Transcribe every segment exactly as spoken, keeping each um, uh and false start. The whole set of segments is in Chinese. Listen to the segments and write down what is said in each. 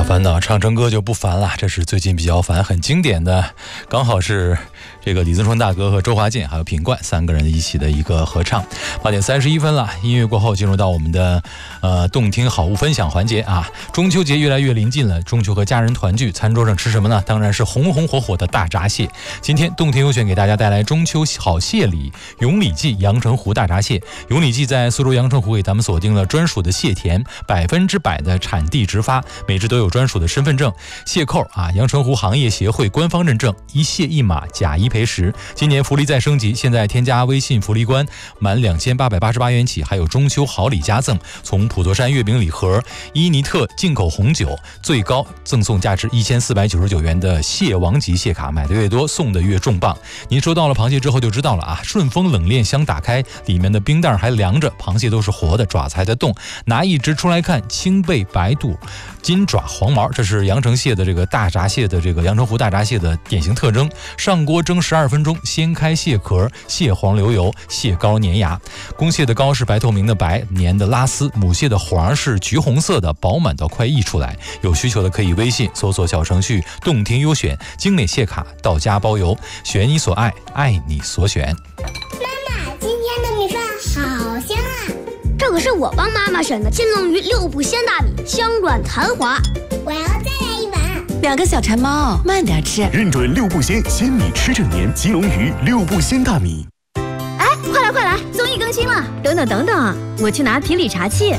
烦恼，唱成歌就不烦了。这是最近比较烦、很经典的，刚好是这个李自成大哥和周华健还有品冠三个人一起的一个合唱。八点三十一分了，音乐过后进入到我们的呃动听好物分享环节啊。中秋节越来越临近了，中秋和家人团聚，餐桌上吃什么呢？当然是红红火火的大闸蟹。今天动听优选给大家带来中秋好蟹礼永礼记阳澄湖大闸蟹。永礼记在苏州阳澄湖给咱们锁定了专属的蟹田，百分之百的产地直发，每只都有专属的身份证，蟹扣啊，阳澄湖行业协会官方认证，一蟹一码，假一赔十。今年福利再升级，现在添加微信福利官，满两千八百八十八元起，还有中秋好礼加赠，从普陀山月饼礼盒、伊尼特进口红酒，最高赠送价值一千四百九十九元的蟹王级蟹卡，买的越多送的越重磅。您收到了螃蟹之后就知道了啊，顺丰冷链箱打开，里面的冰袋还凉着，螃蟹都是活的，爪子还在动，拿一只出来看，青背白肚，金爪黄毛，这是阳澄蟹的这个大闸蟹的这个阳澄湖大闸蟹的典型特征。上锅蒸十二分钟，掀开蟹壳，蟹黄流油，蟹膏粘牙。公蟹的膏是白透明的白，粘的拉丝；母蟹的黄是橘红色的，饱满到快溢出来。有需求的可以微信搜索小程序动听优选，精美蟹卡到家包邮，选你所爱，爱你所选。 妈妈，今天的米饭好香啊！ 这可是我帮妈妈选的金龙鱼六步鲜大米，香软弹滑。 我要再来一碗。 两个小馋猫，慢点吃， 认准六步鲜，鲜米吃整年。金龙鱼六步鲜大米。 哎，快来快来，综艺更新了！等等等等，我去拿皮里茶器。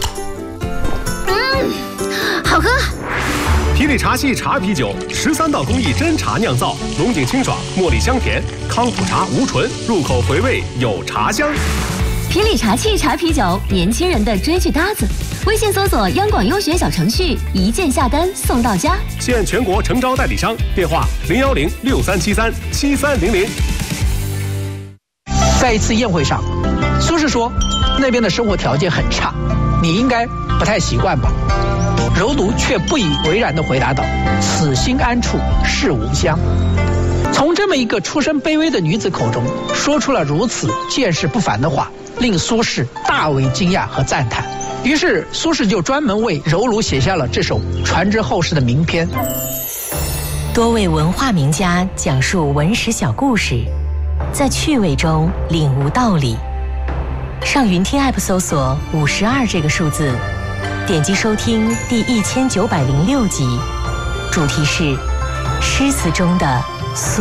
嗯，好喝。 皮里茶系茶啤酒，十三道工艺真茶酿造，浓井清爽，茉莉香甜，康普茶无醇，入口回味有茶香。 皮里茶器茶啤酒，年轻人的追剧搭子。微信搜索央广优选小程序，一键下单送到家。 现全国诚招代理商，电话零幺零六三七三七三零零。 在一次宴会上，苏轼说，那边的生活条件很差，你应该不太习惯吧？柔奴却不以为然地回答道：“此心安处是吾乡。”从这么一个出身卑微的女子口中说出了如此见识不凡的话，令苏轼大为惊讶和赞叹。于是苏轼就专门为柔奴写下了这首传之后世的名篇。 多位文化名家讲述文史小故事，在趣味中领悟道理。上云听 App 搜索五十二这个数字，点击收听第一千九百零六集，主题是诗词中的